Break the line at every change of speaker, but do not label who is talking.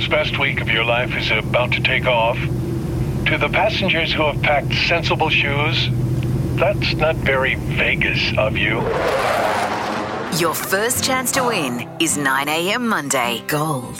Vegas' best week of your life is about to take off. To the passengers who have packed sensible shoes, that's not very Vegas of you.
Your first chance to win is 9 a.m. Monday. Gold.